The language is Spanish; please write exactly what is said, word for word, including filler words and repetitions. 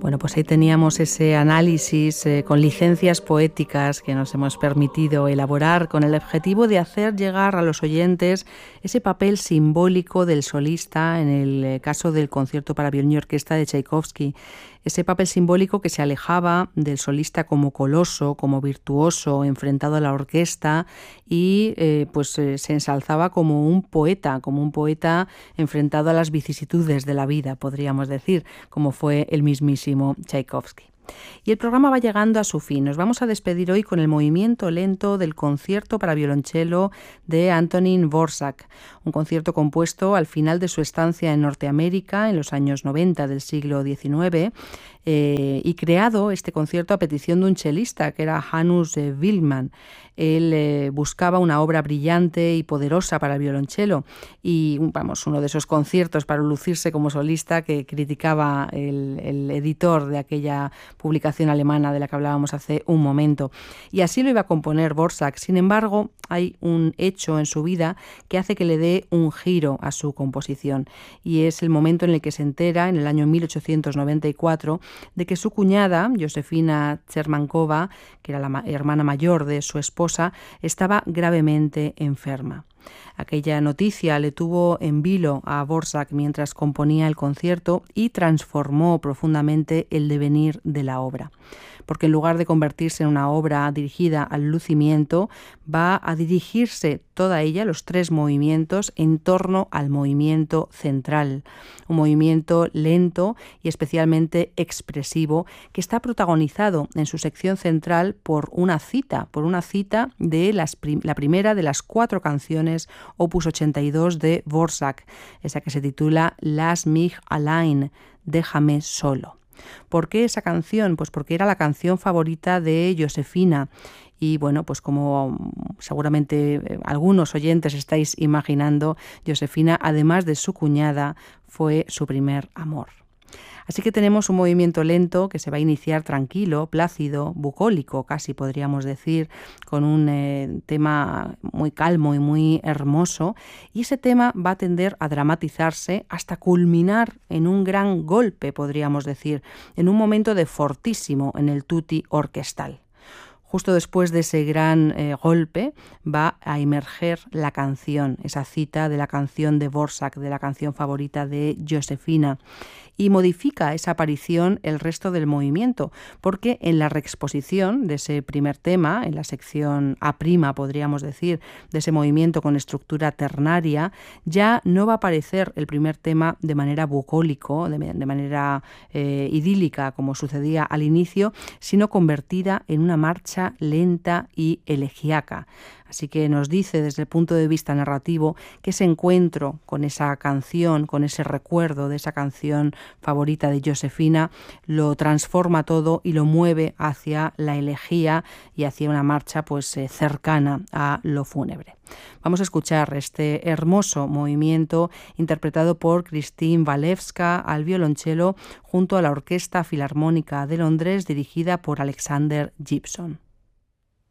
Bueno, pues ahí teníamos ese análisis eh, con licencias poéticas que nos hemos permitido elaborar con el objetivo de hacer llegar a los oyentes ese papel simbólico del solista en el eh, caso del concierto para violín y orquesta de Tchaikovsky. Ese papel simbólico que se alejaba del solista como coloso, como virtuoso, enfrentado a la orquesta y eh, pues eh, se ensalzaba como un poeta, como un poeta enfrentado a las vicisitudes de la vida, podríamos decir, como fue el mismísimo Tchaikovsky. Y el programa va llegando a su fin. Nos vamos a despedir hoy con el movimiento lento del concierto para violonchelo de Antonín Dvořák, un concierto compuesto al final de su estancia en Norteamérica en los años noventa del siglo diecinueve eh, y creado este concierto a petición de un chelista que era Hanus eh, Wilman. Él eh, buscaba una obra brillante y poderosa para el violonchelo y, vamos, uno de esos conciertos para lucirse como solista que criticaba el, el editor de aquella publicación alemana de la que hablábamos hace un momento. Y así lo iba a componer Dvořák. Sin embargo, hay un hecho en su vida que hace que le dé un giro a su composición y es el momento en el que se entera, en el año mil ochocientos noventa y cuatro, de que su cuñada, Josefina Chermankova, que era la ma- hermana mayor de su esposa, estaba gravemente enferma. Aquella noticia le tuvo en vilo a Dvořák mientras componía el concierto y transformó profundamente el devenir de la obra. Porque en lugar de convertirse en una obra dirigida al lucimiento, va a dirigirse toda ella, los tres movimientos, en torno al movimiento central. Un movimiento lento y especialmente expresivo que está protagonizado en su sección central por una cita, por una cita de las prim- la primera de las cuatro canciones opus ochenta y dos de Dvořák, esa que se titula Lass mich allein, déjame solo. ¿Por qué esa canción? Pues porque era la canción favorita de Josefina. Y bueno, pues como seguramente algunos oyentes estáis imaginando, Josefina, además de su cuñada, fue su primer amor. Así que tenemos un movimiento lento que se va a iniciar tranquilo, plácido, bucólico, casi podríamos decir, con un eh, tema muy calmo y muy hermoso. Y ese tema va a tender a dramatizarse hasta culminar en un gran golpe, podríamos decir, en un momento de fortísimo en el tutti orquestal. Justo después de ese gran eh, golpe va a emerger la canción, esa cita de la canción de Dvořák, de la canción favorita de Josefina, y modifica esa aparición el resto del movimiento, porque en la reexposición de ese primer tema, en la sección A', podríamos decir, de ese movimiento con estructura ternaria, ya no va a aparecer el primer tema de manera bucólico, de, de manera eh, idílica, como sucedía al inicio, sino convertida en una marcha lenta y elegíaca. Así que nos dice desde el punto de vista narrativo que ese encuentro con esa canción, con ese recuerdo de esa canción favorita de Josefina, lo transforma todo y lo mueve hacia la elegía y hacia una marcha pues eh, cercana a lo fúnebre. Vamos a escuchar este hermoso movimiento interpretado por Christine Walewska al violonchelo junto a la Orquesta Filarmónica de Londres dirigida por Alexander Gibson.